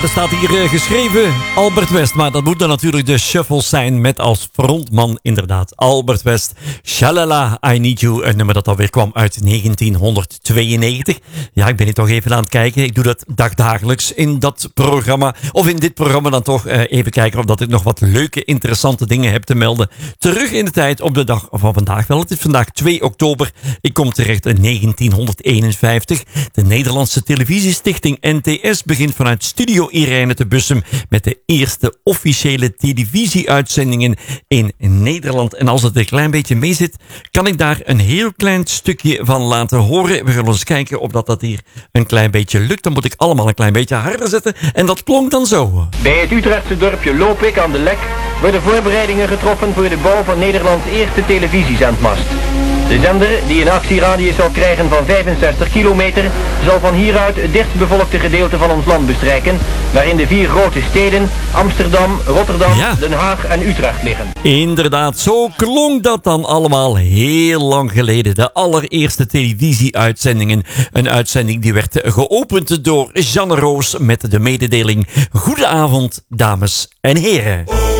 Er staat hier geschreven Albert West, maar dat moet dan natuurlijk de Shuffles zijn met als frontman inderdaad Albert West. Shalala, I Need You, een nummer dat alweer kwam uit 1992. Ja, ik ben hier toch even aan het kijken. Ik doe dat dagdagelijks in dat programma, of in dit programma dan toch even kijken of dat ik nog wat leuke, interessante dingen heb te melden. Terug in de tijd op de dag van vandaag. Wel, het is vandaag 2 oktober. Ik kom terecht in 1951. De Nederlandse televisiestichting NTS begint vanuit Studio Irene te Bussum met de eerste officiële televisieuitzendingen in Nederland. En als het een klein beetje mee zit, kan ik daar een heel klein stukje van laten horen. We gaan eens kijken of dat hier een klein beetje lukt. Dan moet ik allemaal een klein beetje harder zetten. En dat klonk dan zo. Bij het Utrechtse dorpje Lopik aan de Lek worden voorbereidingen getroffen voor de bouw van Nederlands eerste televisiezendmast. De zender, die een actieradius zal krijgen van 65 kilometer, zal van hieruit het dichtstbevolkte gedeelte van ons land bestrijken, waarin de 4 grote steden, Amsterdam, Rotterdam, Den Haag en Utrecht liggen. Inderdaad, zo klonk dat dan allemaal heel lang geleden. De allereerste televisieuitzendingen. Een uitzending die werd geopend door Jeanne Roos met de mededeling: Goedenavond, dames en heren.